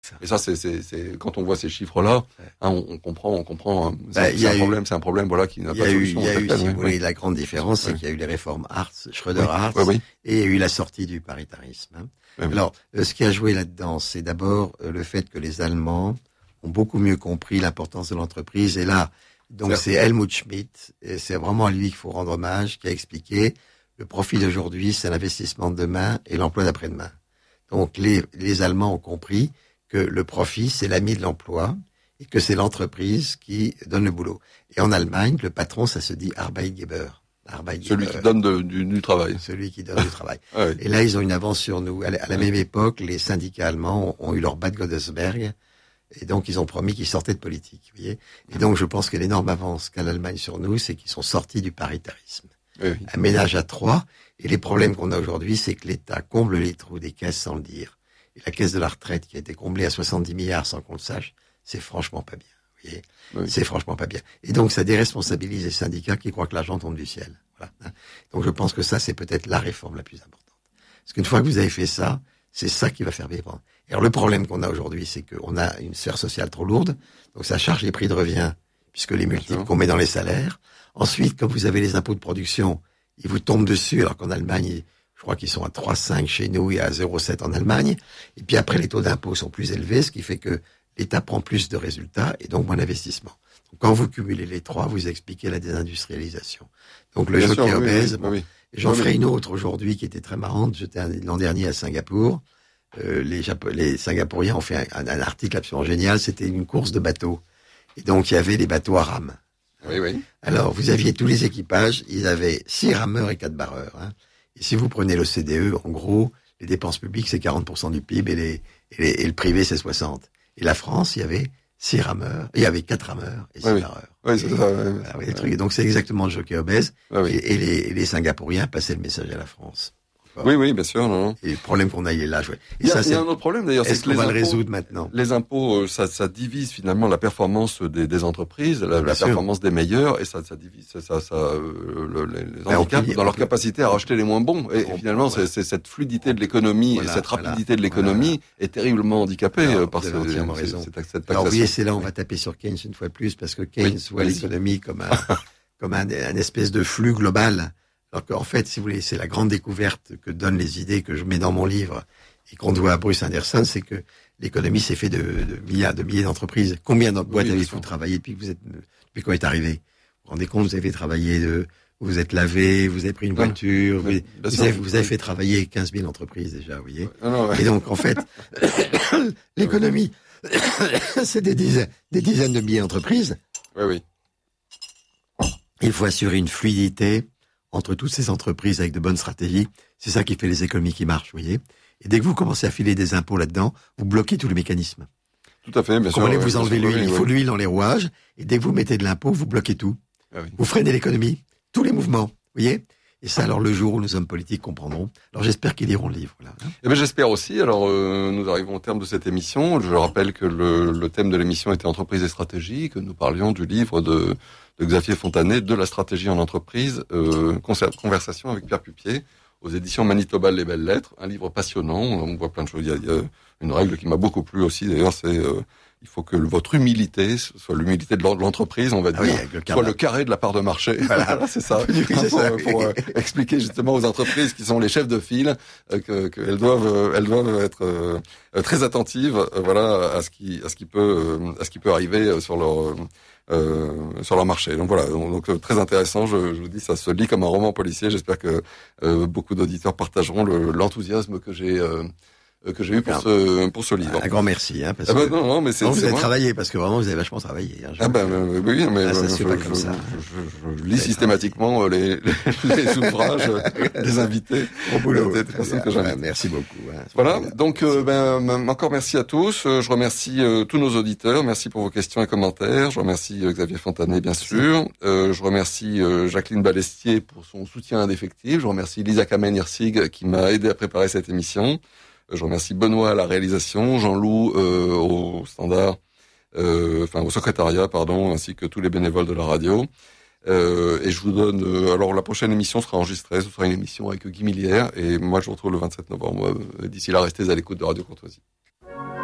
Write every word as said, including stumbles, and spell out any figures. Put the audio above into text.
Et ça, c'est, c'est, c'est quand on voit ces chiffres-là, ouais. hein, on, on comprend, on comprend. Hein, c'est, bah, c'est un eu, problème, c'est un problème, voilà, qui n'a pas de solution. Il y a eu, il y a eu, si oui, vous voulez, la grande différence, c'est oui. qu'il y a eu les réformes Hartz, Schröder-Hartz, oui, oui. et il y a eu la sortie du paritarisme. Hein. Oui, oui. Alors, euh, ce qui a joué là-dedans, c'est d'abord euh, le fait que les Allemands ont beaucoup mieux compris l'importance de l'entreprise. Et là, donc c'est, c'est Helmut Schmidt, et c'est vraiment à lui qu'il faut rendre hommage, qui a expliqué le profit d'aujourd'hui, c'est l'investissement de demain et l'emploi d'après-demain. Donc les, les Allemands ont compris que le profit, c'est l'ami de l'emploi et que c'est l'entreprise qui donne le boulot. Et en Allemagne, le patron, ça se dit Arbeitgeber. Arbeitgeber. Celui qui donne de, du, du travail. Celui qui donne du travail. Ah oui. Et là, ils ont une avance sur nous. À la, à la oui. même époque, les syndicats allemands ont, ont eu leur Bad Godesberg. Et donc, ils ont promis qu'ils sortaient de politique. Vous voyez. Et donc, je pense que l'énorme avance qu'a l'Allemagne sur nous, c'est qu'ils sont sortis du paritarisme. Oui. Un ménage à trois. Et les problèmes qu'on a aujourd'hui, c'est que l'État comble les trous des caisses sans le dire. Et la caisse de la retraite qui a été comblée à soixante-dix milliards sans qu'on le sache, c'est franchement pas bien. Vous voyez, oui. C'est franchement pas bien. Et donc, ça déresponsabilise les syndicats qui croient que l'argent tombe du ciel. Voilà. Donc, je pense que ça, c'est peut-être la réforme la plus importante. Parce qu'une fois que vous avez fait ça, c'est ça qui va faire vivre. Et alors, le problème qu'on a aujourd'hui, c'est qu'on a une sphère sociale trop lourde. Donc, ça charge les prix de revient, puisque les multiples qu'on met dans les salaires. Ensuite, comme vous avez les impôts de production, ils vous tombent dessus, alors qu'en Allemagne, je crois qu'ils sont à trois virgule cinq chez nous et à zéro virgule sept en Allemagne. Et puis après, les taux d'impôt sont plus élevés, ce qui fait que l'État prend plus de résultats et donc moins d'investissement. Donc, quand vous cumulez les trois, vous expliquez la désindustrialisation. Donc le jockey oui, obèse. Oui, bon, oui. J'en oui, ferai oui. une autre aujourd'hui qui était très marrante. J'étais l'an dernier à Singapour. Euh, les, Japo- les Singapouriens ont fait un, un, un article absolument génial. C'était une course de bateaux. Et donc il y avait les bateaux à rames. Oui, oui. Alors vous aviez tous les équipages. Ils avaient six rameurs et quatre barreurs. Hein. Et si vous prenez l'O C D E, en gros, les dépenses publiques, c'est quarante pour cent du P I B et, les, et, les, et le privé, c'est soixante. Et la France, il y avait six rameurs, il y avait quatre rameurs et six oui, barreurs. Oui, c'est et, ça. Oui, voilà, oui, les trucs. Donc c'est exactement le jockey obèse. Oui, et, et, les, et les Singapouriens passaient le message à la France. Enfin, oui, oui, bien sûr. Non, non. Et le problème qu'on a, il est là. Et il, y a, ça, il y a un autre problème d'ailleurs. Est-ce c'est qu'on que va les le impôts, résoudre maintenant? Les impôts, ça, ça divise finalement la performance des, des entreprises, la, la sûr. performance des meilleurs, et ça, ça divise, ça, ça, ça euh, le, les, les ben, handicaps peut, dans leur peut, capacité à racheter les moins bons. Et, on, et finalement, voilà. c'est, c'est cette fluidité de l'économie voilà, et cette rapidité voilà, de l'économie voilà. est terriblement handicapée Alors, par ce, entièrement raison. Cette, cette, cette Alors, vous voyez, c'est là, on va taper sur Keynes une fois de plus, parce que Keynes oui, voit l'économie comme un, comme un, un espèce de flux global. Alors qu'en fait, si vous voulez, c'est la grande découverte que donnent les idées que je mets dans mon livre et qu'on doit à Bruce Anderson, c'est que l'économie s'est fait de, de milliards, de milliers d'entreprises. Combien de boîtes oui, avez-vous travaillé depuis que vous êtes, depuis qu'on est arrivé? Vous vous rendez compte, vous avez travaillé de, vous vous êtes lavé, vous avez pris une voiture, oui, vous, vous, avez, vous avez fait travailler quinze mille entreprises déjà, vous voyez. Non, non, ouais. Et donc, en fait, l'économie, c'est des dizaines, des dizaines de milliers d'entreprises. Oui, oui. Il faut assurer une fluidité entre toutes ces entreprises avec de bonnes stratégies. C'est ça qui fait les économies qui marchent, vous voyez. Et dès que vous commencez à filer des impôts là-dedans, vous bloquez tous les mécanismes. Tout à fait, bien sûr. Vous vous enlevez l'huile, oui, il faut oui. de l'huile dans les rouages, et dès que vous mettez de l'impôt, vous bloquez tout. Ah oui. Vous freinez l'économie, tous les mouvements, vous voyez. Et ça, alors, le jour où nos hommes politiques comprendront. Alors, j'espère qu'ils liront le livre, là. Eh ben, j'espère aussi. Alors, euh, nous arrivons au terme de cette émission. Je rappelle que le, le thème de l'émission était entreprise et stratégie, que nous parlions du livre de, de Xavier Fontanet, de la stratégie en entreprise, euh, conversation avec Pierre Pupier, aux éditions Manitoba Les Belles Lettres. Un livre passionnant. On voit plein de choses. Il y a, il y a une règle qui m'a beaucoup plu aussi, d'ailleurs, c'est, euh, il faut que votre humilité, soit l'humilité de l'entreprise, on va dire, ah oui, le soit le carré de la part de marché. Voilà, voilà c'est ça. Oui, c'est pour, ça. pour euh, expliquer justement aux entreprises qui sont les chefs de file euh, que qu'elles doivent, euh, elles doivent être euh, très attentives, euh, voilà, à ce qui, à ce qui peut, euh, à ce qui peut arriver sur leur, euh, sur leur marché. Donc voilà, donc, donc très intéressant. Je, je vous dis, ça se lit comme un roman policier. J'espère que euh, beaucoup d'auditeurs partageront le, l'enthousiasme que j'ai. Euh, que j'ai eu pour ce pour ce livre. Un grand merci, hein, parce ah bah, que non, non, mais c'est, non, vous c'est avez moi. travaillé, parce que vraiment vous avez vachement travaillé. Hein, ah ben bah, euh, oui, mais ah, ça euh, se fait je, pas je, comme ça. Je, je, je lis systématiquement les, les, les ouvrages des invités, au boulot. Des, des personnes que j'invite. Merci beaucoup. Hein, voilà. Donc euh, ben encore merci à tous. Je remercie euh, tous nos auditeurs. Merci pour vos questions et commentaires. Je remercie euh, Xavier Fontanet, bien sûr. Euh, je remercie euh, Jacqueline Balestier pour son soutien indéfectible. Je remercie Lisa Kamen-Hirsig qui m'a aidé à préparer cette émission. Je remercie Benoît à la réalisation, Jean-Loup euh, au standard, euh, enfin au secrétariat, pardon, ainsi que tous les bénévoles de la radio. Euh, et je vous donne, euh, alors la prochaine émission sera enregistrée, ce sera une émission avec Guy Millière, et moi je vous retrouve le vingt-sept novembre. D'ici là, restez à l'écoute de Radio Courtoisie.